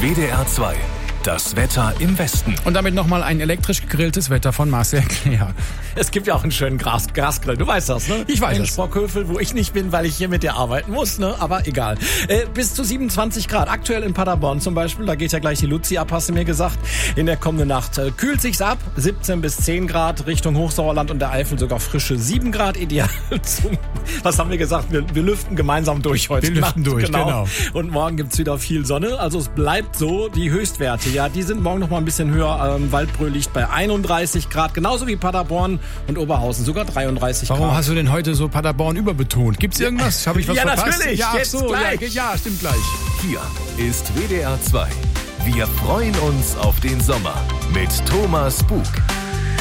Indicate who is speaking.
Speaker 1: WDR 2. Das Wetter im Westen.
Speaker 2: Und damit nochmal ein elektrisch gegrilltes Wetter von Marcel Kleer.
Speaker 3: Es gibt ja auch einen schönen Gasgrill. Du weißt das, ne?
Speaker 2: Ich weiß
Speaker 3: in
Speaker 2: es.
Speaker 3: Sprockhövel, wo ich nicht bin, weil ich hier mit dir arbeiten muss, ne? Aber egal. Bis zu 27 Grad. Aktuell in Paderborn zum Beispiel. Da geht ja gleich die Luzi ab, hast du mir gesagt. In der kommenden Nacht kühlt sich's ab. 17 bis 10 Grad Richtung Hochsauerland und der Eifel sogar frische 7 Grad. Ideal zum, was haben wir gesagt? Wir lüften gemeinsam durch heute Nacht.
Speaker 2: Wir lüften durch, genau.
Speaker 3: Und morgen gibt's wieder viel Sonne. Also es bleibt so. Die Höchstwerte, ja, die sind morgen noch mal ein bisschen höher. Waldbröl liegt bei 31 Grad. Genauso wie Paderborn und Oberhausen. Sogar 33 Grad.
Speaker 2: Warum hast du denn heute so Paderborn überbetont? Gibt's irgendwas? Habe ich was verpasst?
Speaker 3: Natürlich.
Speaker 2: Ja,
Speaker 3: jetzt
Speaker 2: so,
Speaker 3: gleich.
Speaker 2: ja, stimmt gleich.
Speaker 1: Hier ist WDR 2. Wir freuen uns auf den Sommer mit Thomas Bug.